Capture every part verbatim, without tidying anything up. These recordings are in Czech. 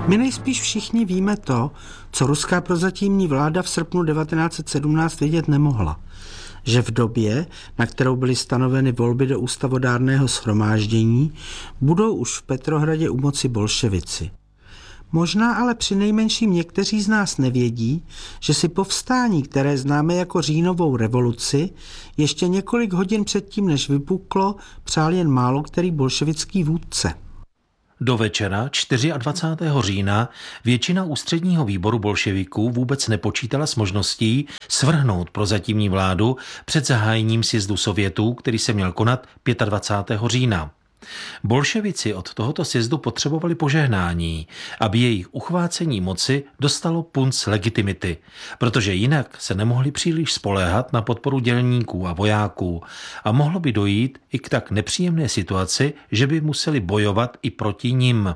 My nejspíš všichni víme to, co ruská prozatímní vláda v srpnu devatenáct set sedmnáct vědět nemohla. Že v době, na kterou byly stanoveny volby do ústavodárného shromáždění, budou už v Petrohradě u moci bolševici. Možná ale přinejmenším někteří z nás nevědí, že si povstání, které známe jako říjnovou revoluci, ještě několik hodin předtím, než vypuklo, přál jen málo který bolševický vůdce. Do večera dvacátého čtvrtého října většina ústředního výboru bolševiků vůbec nepočítala s možností svrhnout prozatímní vládu před zahájením sjezdu Sovětů, který se měl konat dvacátého pátého října. Bolševici od tohoto sjezdu potřebovali požehnání, aby jejich uchvácení moci dostalo punc legitimity, protože jinak se nemohli příliš spoléhat na podporu dělníků a vojáků a mohlo by dojít i k tak nepříjemné situaci, že by museli bojovat i proti nim.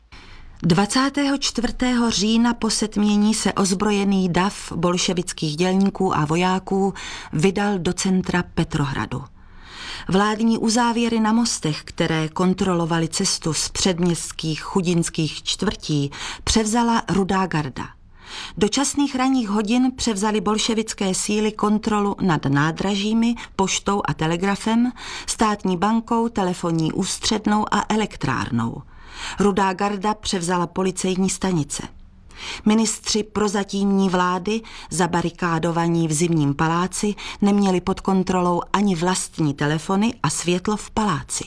dvacátého čtvrtého října po setmění se ozbrojený dav bolševických dělníků a vojáků vydal do centra Petrohradu. Vládní uzávěry na mostech, které kontrolovaly cestu z předměstských chudinských čtvrtí, převzala Rudá garda. Do časných ranních hodin převzaly bolševické síly kontrolu nad nádražími, poštou a telegrafem, státní bankou, telefonní ústřednou a elektrárnou. Rudá garda převzala policejní stanice. Ministři prozatímní vlády, zabarikádovaní v Zimním paláci, neměli pod kontrolou ani vlastní telefony a světlo v paláci.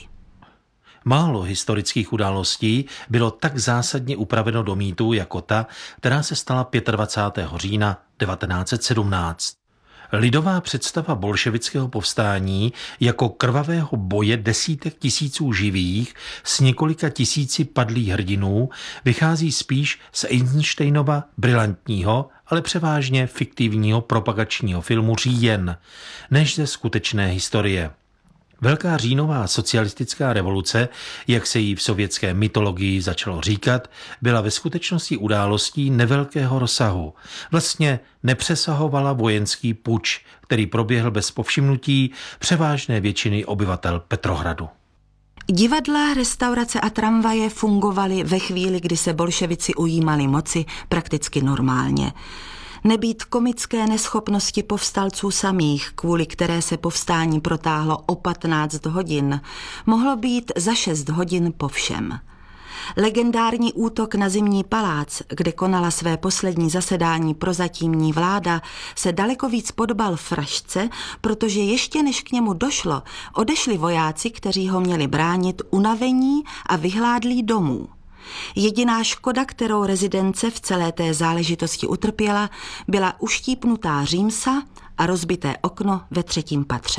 Málo historických událostí bylo tak zásadně upraveno do mýtů jako ta, která se stala dvacátého pátého října devatenáct set sedmnáct. Lidová představa bolševického povstání jako krvavého boje desítek tisíců živých s několika tisíci padlých hrdinů vychází spíš z Eisensteinova brilantního, ale převážně fiktivního propagačního filmu Říjen, než ze skutečné historie. Velká říjnová socialistická revoluce, jak se jí v sovětské mytologii začalo říkat, byla ve skutečnosti událostí nevelkého rozsahu. Vlastně nepřesahovala vojenský puč, který proběhl bez povšimnutí převážné většiny obyvatel Petrohradu. Divadla, restaurace a tramvaje fungovaly ve chvíli, kdy se bolševici ujímali moci prakticky normálně. Nebýt komické neschopnosti povstalců samých, kvůli které se povstání protáhlo o patnáct hodin, mohlo být za šest hodin po všem. Legendární útok na Zimní palác, kde konala své poslední zasedání prozatímní vláda, se daleko víc podobal frašce, protože ještě než k němu došlo, odešli vojáci, kteří ho měli bránit, unavení a vyhládlí domů. Jediná škoda, kterou rezidence v celé té záležitosti utrpěla, byla uštípnutá římsa a rozbité okno ve třetím patře.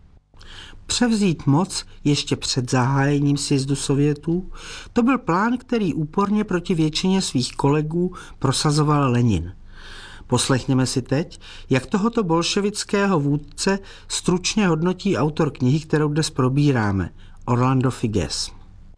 Převzít moc ještě před zahájením sjezdu Sovětů, to byl plán, který úporně proti většině svých kolegů prosazoval Lenin. Poslechněme si teď, jak tohoto bolševického vůdce stručně hodnotí autor knihy, kterou dnes probíráme, Orlando Figes.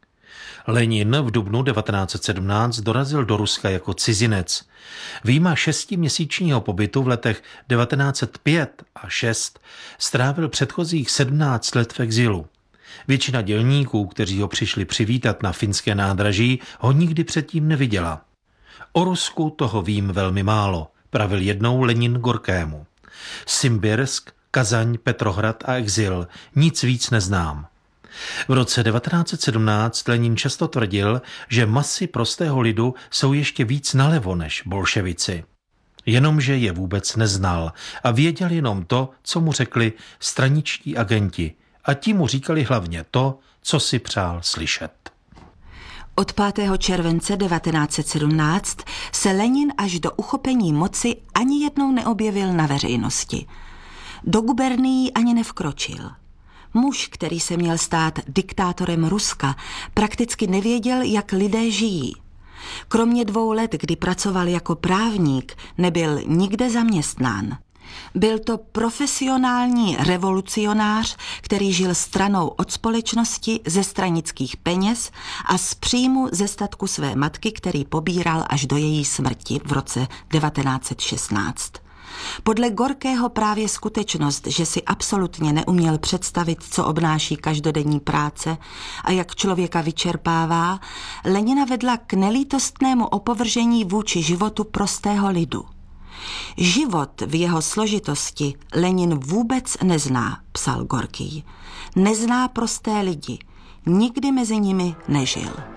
Lenin v dubnu devatenáct set sedmnáct dorazil do Ruska jako cizinec. Vyjma šestiměsíčního pobytu v letech devatenáct set pět a šest strávil předchozích sedmnáct let v exilu. Většina dělníků, kteří ho přišli přivítat na finské nádraží, ho nikdy předtím neviděla. O Rusku toho vím velmi málo, pravil jednou Lenin Gorkému. Simbirsk, Kazaň, Petrohrad a exil, nic víc neznám. V roce devatenáct set sedmnáct Lenin často tvrdil, že masy prostého lidu jsou ještě víc nalevo než bolševici. Jenomže je vůbec neznal a věděl jenom to, co mu řekli straničtí agenti, a ti mu říkali hlavně to, co si přál slyšet. Od pátého července devatenáct set sedmnáct se Lenin až do uchopení moci ani jednou neobjevil na veřejnosti. Do gubernií ani nevkročil. Muž, který se měl stát diktátorem Ruska, prakticky nevěděl, jak lidé žijí. Kromě dvou let, kdy pracoval jako právník, nebyl nikde zaměstnán. Byl to profesionální revolucionář, který žil stranou od společnosti, ze stranických peněz a z příjmu ze statku své matky, který pobíral až do její smrti v roce devatenáct set šestnáct. Podle Gorkého právě skutečnost, že si absolutně neuměl představit, co obnáší každodenní práce a jak člověka vyčerpává, Lenina vedla k nelítostnému opovržení vůči životu prostého lidu. Život v jeho složitosti Lenin vůbec nezná, psal Gorkij. Nezná prosté lidi, nikdy mezi nimi nežil.